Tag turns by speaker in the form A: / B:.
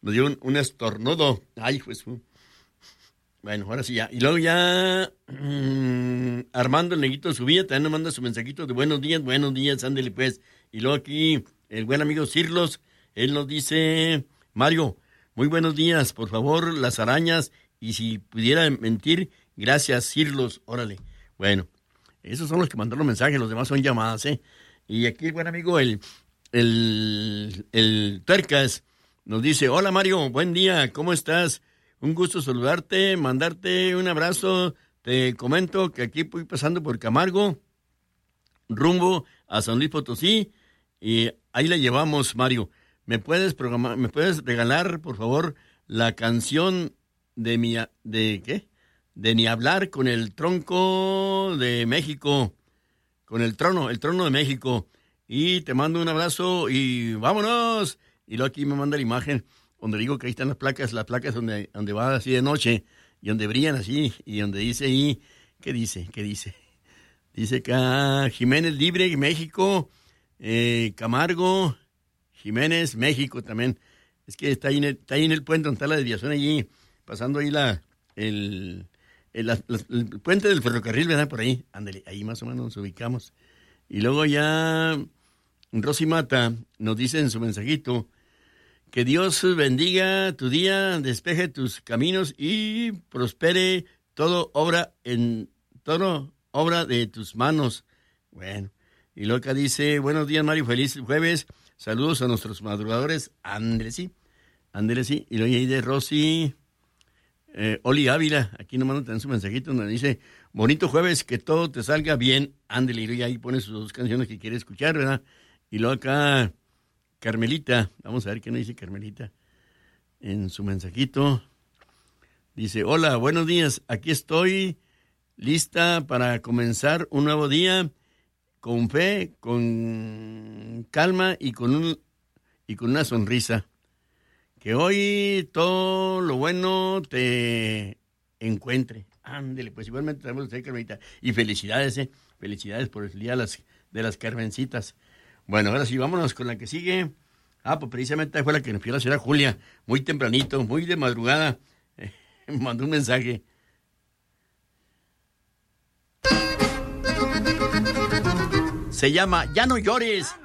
A: nos dio un estornudo. Ay, pues. Bueno, ahora sí ya. Y luego ya Armando el Neguito Subía también nos manda su mensajito de buenos días, ándele pues. Y luego aquí el buen amigo Cirlos, él nos dice, Mario, muy buenos días, por favor, las arañas, y si pudiera mentir, gracias, Cirlos, órale. Bueno, esos son los que mandaron mensajes, los demás son llamadas, ¿eh? Y aquí el buen amigo, el Tuercas, nos dice, hola Mario, buen día, ¿cómo estás? Un gusto saludarte, mandarte un abrazo. Te comento que aquí voy pasando por Camargo, rumbo a San Luis Potosí, y ahí la llevamos, Mario. ¿Me puedes regalar, por favor, la canción de Ni hablar con el tronco de México, con el trono de México? Y te mando un abrazo y vámonos. Y luego aquí me manda la imagen donde digo que ahí están las placas donde va así de noche, y donde brillan así, y donde dice ahí, ¿qué dice? Dice acá, Jiménez Libre, México, Camargo, Jiménez, México también. Es que está ahí en el puente donde está la desviación allí, pasando ahí el puente del ferrocarril, ¿verdad? Por ahí, ándale, ahí más o menos nos ubicamos. Y luego ya Rosy Mata nos dice en su mensajito, que Dios bendiga tu día, despeje tus caminos y prospere todo obra de tus manos. Bueno, y Loca dice, buenos días Mario, feliz jueves, saludos a nuestros madrugadores, ándele sí. Y luego ahí de Rosy, Oli Ávila, aquí nomás nos dan su mensajito donde dice, bonito jueves, que todo te salga bien, ándele, y luego ahí pone sus dos canciones que quiere escuchar, ¿verdad? Y luego acá Carmelita, vamos a ver qué nos dice Carmelita en su mensajito. Dice, hola, buenos días, aquí estoy lista para comenzar un nuevo día con fe, con calma y con una sonrisa. Que hoy todo lo bueno te encuentre. Ándele, pues igualmente tenemos usted, Carmelita. Y felicidades, felicidades por el día de las Carmencitas. Bueno, ahora sí, vámonos con la que sigue. Pues precisamente fue la que nos pidió la señora Julia, muy tempranito, muy de madrugada. Mandó un mensaje. Se llama Ya no llores.